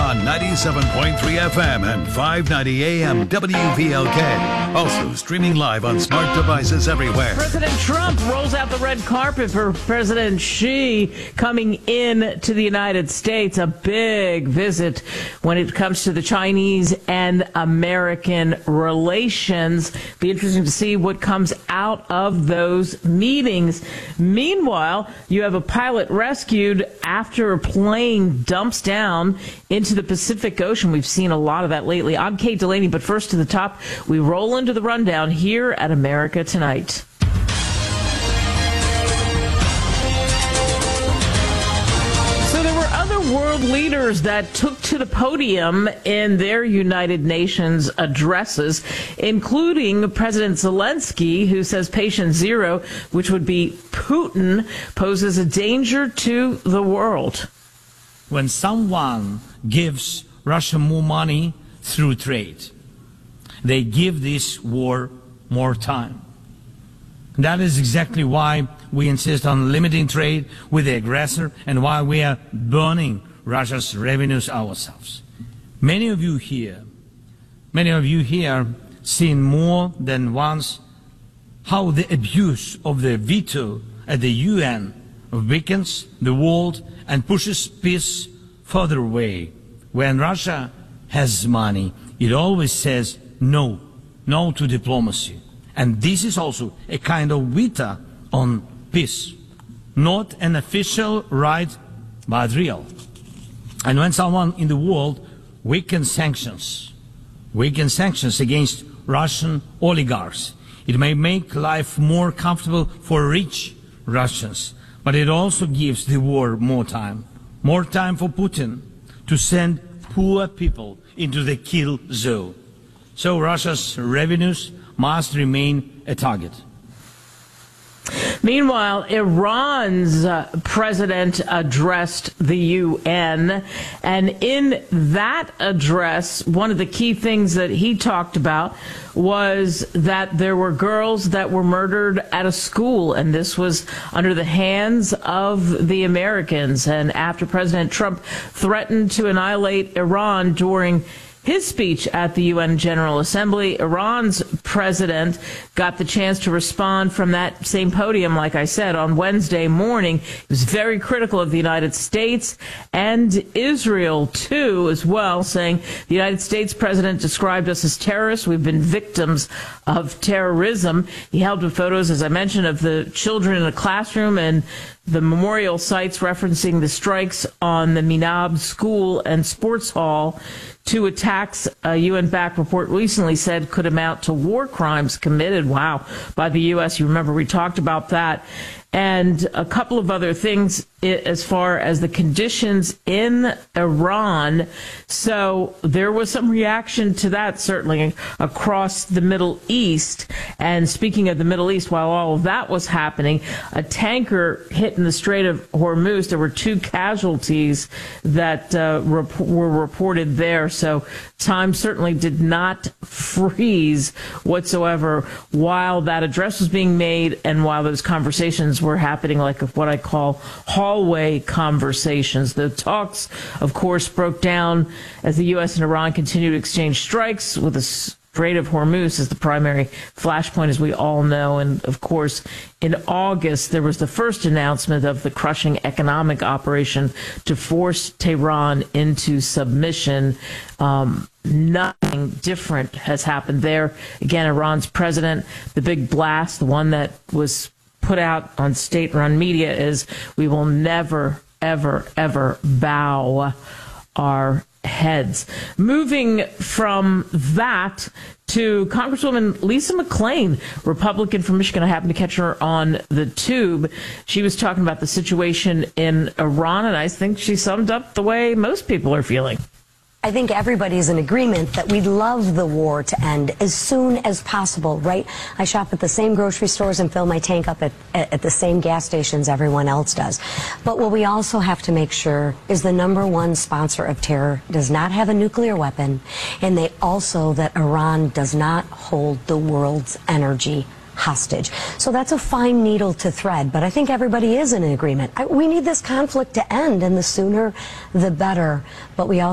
on 97.3 FM and 590 AM WVLK. Also streaming live on smart devices everywhere. President Trump rolls out the red carpet for President Xi coming in to the United States. A big visit when it comes to the Chinese and American relations. Be interesting to see what comes out of those meetings. Meanwhile, you have a pilot rescued after a plane dumps down into the Pacific Ocean. We've seen a lot of that lately. I'm Kate Delaney, but first to the top, we roll into the rundown here at America Tonight. So there were other world leaders that took to the podium in their United Nations addresses, including President Zelensky, who says patient zero, which would be Putin, poses a danger to the world. When someone gives Russia more money through trade, they give this war more time. That is exactly why we insist on limiting trade with the aggressor and why we are burning Russia's revenues ourselves. Many of you here seen more than once how the abuse of the veto at the UN weakens the world and pushes peace further away. When Russia has money, it always says no to diplomacy. And this is also a kind of veto on peace. Not an official right, but real. And when someone in the world weakens sanctions against Russian oligarchs, it may make life more comfortable for rich Russians, but it also gives the war more time for Putin to send poor people into the kill zone. So Russia's revenues must remain a target. Meanwhile, Iran's president addressed the UN, and in that address, one of the key things that he talked about was that there were girls that were murdered at a school, and this was under the hands of the Americans. And after President Trump threatened to annihilate Iran during his speech at the UN General Assembly, Iran's president got the chance to respond from that same podium, like I said, on Wednesday morning. He was very critical of the United States and Israel, too, as well, saying the United States president described us as terrorists. We've been victims of terrorism. He held up photos, as I mentioned, of the children in a classroom and the memorial sites referencing the strikes on the Minab School and Sports Hall. Two attacks a UN-backed report recently said could amount to war crimes committed, by the U.S. You remember we talked about that. And a couple of other things as far as the conditions in Iran. So there was some reaction to that, certainly, across the Middle East. And speaking of the Middle East, while all of that was happening, a tanker hit in the Strait of Hormuz. There were 2 casualties that were reported there. So time certainly did not freeze whatsoever while that address was being made and while those conversations were happening, like what I call hallway conversations. The talks, of course, broke down as the U.S. and Iran continued to exchange strikes with the Strait of Hormuz as the primary flashpoint, as we all know. And, of course, in August, there was the first announcement of the crushing economic operation to force Tehran into submission. Nothing different has happened there. Again, Iran's president, the big blast, the one that was put out on state-run media, is we will never, ever, ever bow our heads. Moving from that to Congresswoman Lisa McClain, Republican from Michigan. I happened to catch her on the tube. She was talking about the situation in Iran, and I think she summed up the way most people are feeling. I think everybody's in agreement that we'd love the war to end as soon as possible, right? I shop at the same grocery stores and fill my tank up at the same gas stations everyone else does. But what we also have to make sure is the #1 sponsor of terror does not have a nuclear weapon, and that Iran does not hold the world's energy hostage. So that's a fine needle to thread, but I think everybody is in agreement. We need this conflict to end, and the sooner the better. But we also